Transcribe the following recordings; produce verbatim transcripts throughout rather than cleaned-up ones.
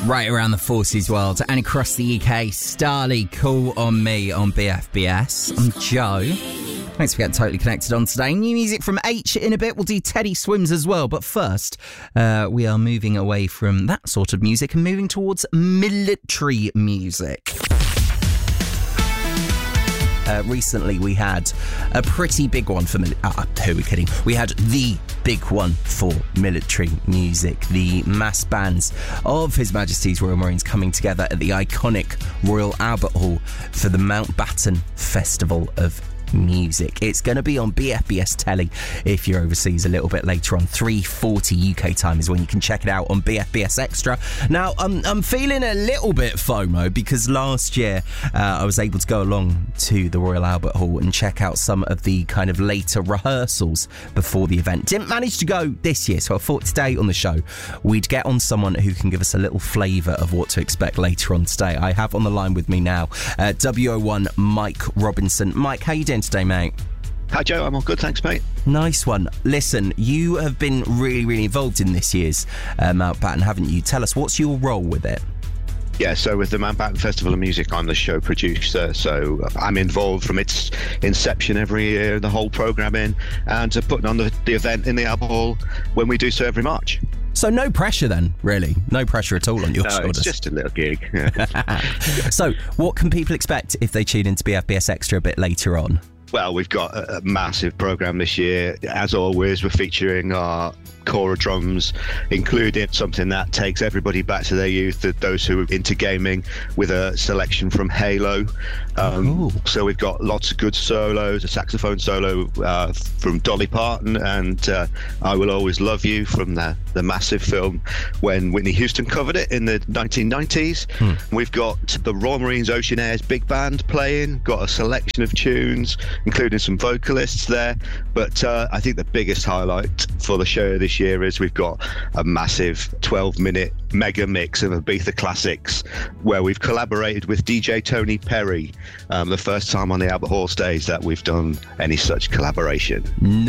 Right around the forties world and across the U K, Starley, Call on Me on B F B S. I'm Joe. Thanks for getting totally connected on today. New music from H in a bit. We'll do Teddy Swims as well. But first, uh, we are moving away from that sort of music and moving towards military music. Uh, recently, we had a pretty big one for... Mil- uh, who are we kidding? We had the big one for military music. The mass bands of His Majesty's Royal Marines coming together at the iconic Royal Albert Hall for the Mountbatten Festival of Music. It's going to be on B F B S Telly if you're overseas a little bit later on. three forty U K time is when you can check it out on B F B S Extra. Now, I'm, I'm feeling a little bit FOMO because last year uh, I was able to go along to the Royal Albert Hall and check out some of the kind of later rehearsals before the event. Didn't manage to go this year, so I thought today on the show we'd get on someone who can give us a little flavour of what to expect later on today. I have on the line with me now uh, W O one Mike Robinson. Mike, how you doing today, mate? Hi Joe, I'm all good, thanks mate. Nice one. Listen, you have been really, really involved in this year's uh, Mountbatten, haven't you? Tell us, what's your role with it? Yeah, so with the Mountbatten Festival of Music, I'm the show producer, so I'm involved from its inception every year, the whole programming, and uh, putting on the, the event in the Albert Hall when we do so every March. So no pressure then, really? No pressure at all on your no, shoulders? It's just a little gig. So what can people expect if they tune into B F B S Extra a bit later on? Well, we've got a, a massive programme this year. As always, we're featuring our Corps of Drums, including something that takes everybody back to their youth, those who are into gaming, with a selection from Halo. Um, so we've got lots of good solos, a saxophone solo uh, from Dolly Parton and uh, I Will Always Love You from the, the massive film when Whitney Houston covered it in the nineteen nineties. Hmm. We've got the Royal Marines Oceanair's big band playing, got a selection of tunes, including some vocalists there. But uh, I think the biggest highlight for the show this year is we've got a massive twelve minute mega mix of Ibiza classics where we've collaborated with D J Tony Perry. Um, the first time on the Albert Hall stage that we've done any such collaboration.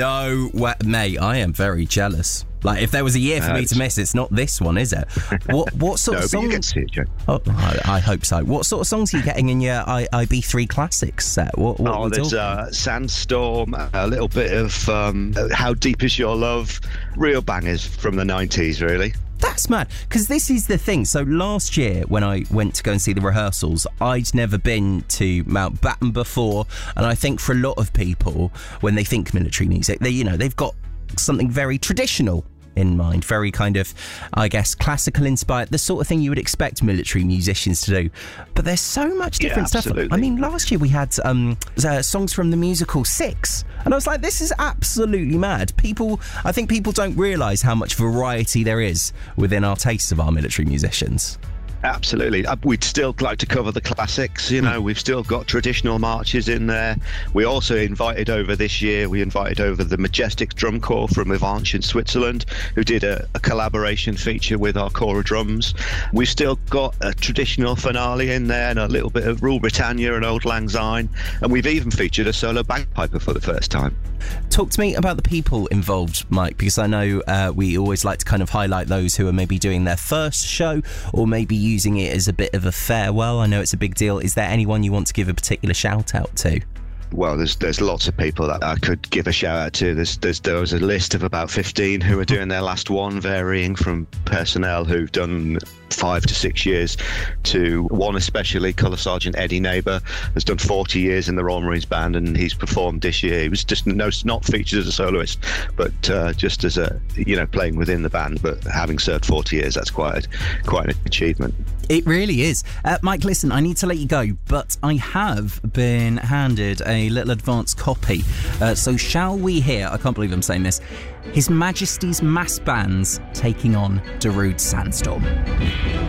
No way, mate, I am very jealous. Like, if there was a year for uh, me to miss, it's not this one, is it? What what sort no, of songs? You get to see it, Joe. Oh, I, I hope so. What sort of songs are you getting in your I, I B three Classics set? What, what oh, there's uh, Sandstorm, a little bit of um, How Deep Is Your Love, real bangers from the nineties, really. That's mad, because this is the thing. So last year when I went to go and see the rehearsals, I'd never been to Mountbatten before, and I think for a lot of people, when they think military music, they, you know, they've got something very traditional in mind, very kind of, I guess, classical inspired, the sort of thing you would expect military musicians to do. But there's so much different yeah, stuff. I mean, last year we had um, uh, songs from the musical Six, and I was like, this is absolutely mad. People, I think people don't realise how much variety there is within our tastes of our military musicians. Absolutely. We'd still like to cover the classics, you know, we've still got traditional marches in there. We also invited over this year, we invited over the Majestic Drum Corps from Avanches in Switzerland, who did a, a collaboration feature with our Corps of Drums. We've still got a traditional finale in there and a little bit of Rule Britannia and Old Lang Syne, and we've even featured a solo bagpiper for the first time. Talk to me about the people involved, Mike, because I know uh, we always like to kind of highlight those who are maybe doing their first show or maybe using it as a bit of a farewell. I know it's a big deal. Is there anyone you want to give a particular shout out to? Well, there's there's lots of people that I could give a shout out to. There's, there's there was a list of about fifteen who are doing their last one, varying from personnel who've done five to six years to one especially, Colour Sergeant Eddie Neighbour, has done forty years in the Royal Marines Band, and he's performed this year. He was just no, not featured as a soloist, but uh, just as a, you know, playing within the band, but having served forty years, that's quite a, quite an achievement. It really is. Uh, Mike, listen, I need to let you go, but I have been handed a little advance copy. Uh, so shall we hear, I can't believe I'm saying this, His Majesty's Mass Bands taking on Darude Sandstorm.